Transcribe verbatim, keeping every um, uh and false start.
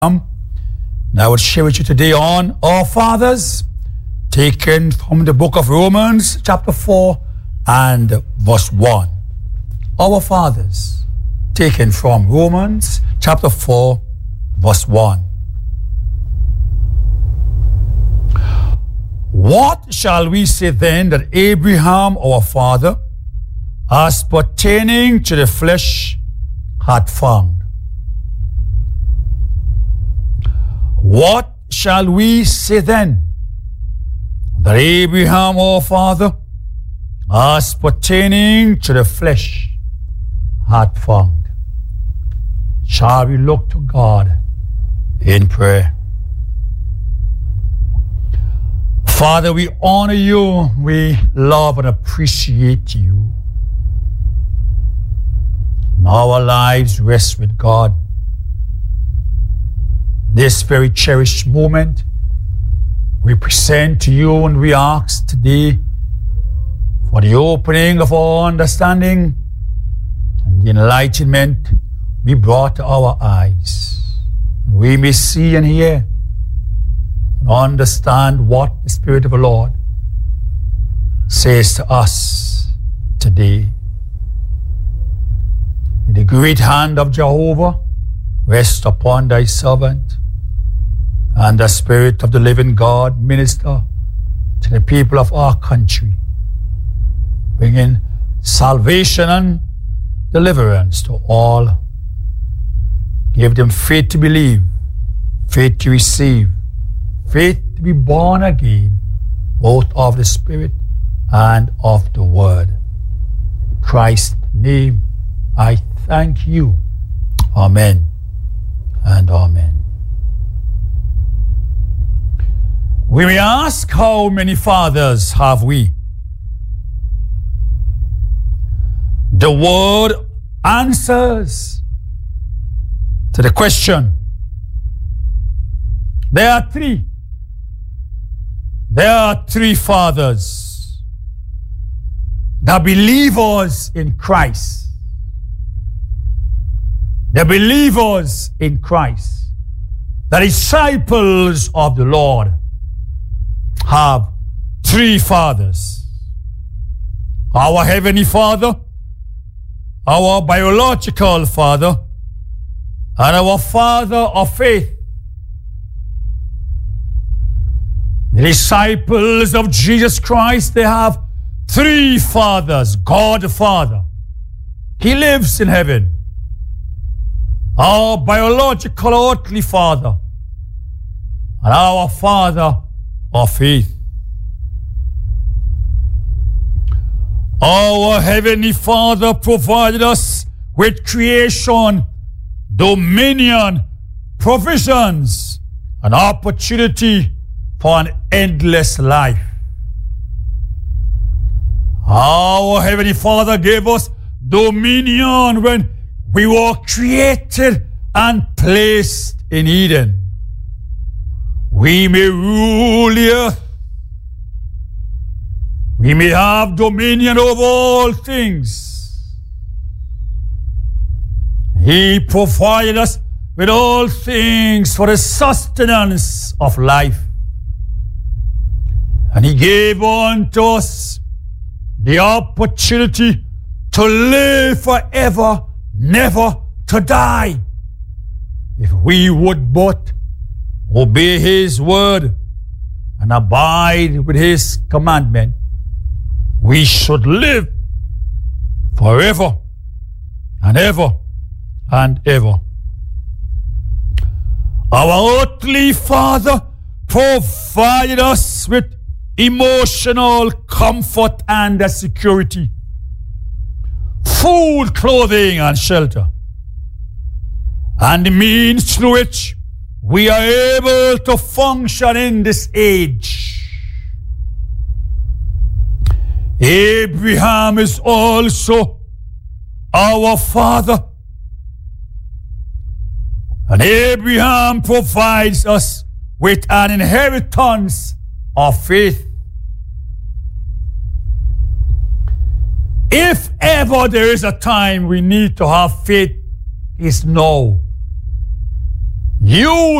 Um, and I will share with you today on our fathers, taken from the book of Romans, chapter four and verse one. Our fathers, taken from Romans, chapter four, verse one. What shall we say then that Abraham, our father, as pertaining to the flesh, had found? What shall we say then that Abraham, our father, as pertaining to the flesh, had found? Shall we look to God in prayer? Father, we honor you, we love and appreciate you. And our lives rest with God. This very cherished moment we present to you, and we ask today for the opening of our understanding and the enlightenment be brought to our eyes. We may see and hear and understand what the Spirit of the Lord says to us today. May the great hand of Jehovah rest upon thy servant, and the Spirit of the living God minister to the people of our country, bringing salvation and deliverance to all. Give them faith to believe, faith to receive, faith to be born again, both of the Spirit and of the Word. In Christ's name, I thank you. Amen and amen. We may ask, how many fathers have we? The Word answers to the question. There are three. There are three fathers. The believers in Christ. The believers in Christ. The disciples of the Lord have three fathers. Our Heavenly Father, our biological Father, and our Father of faith. The disciples of Jesus Christ, they have three fathers. God the Father, He lives in heaven. Our biological earthly Father, and our Father of faith. Our Heavenly Father provided us with creation, dominion, provisions, and opportunity for an endless life. Our Heavenly Father gave us dominion when we were created and placed in Eden. We may rule the earth. We may have dominion over all things. He provided us with all things for the sustenance of life. And He gave unto us the opportunity to live forever, never to die, if we would but obey His word and abide with His commandment. We should live forever and ever and ever. Our earthly Father provided us with emotional comfort and security, food, clothing, and shelter, and the means through which we are able to function in this age. Abraham is also our father, and Abraham provides us with an inheritance of faith. If ever there is a time we need to have faith, it's now. You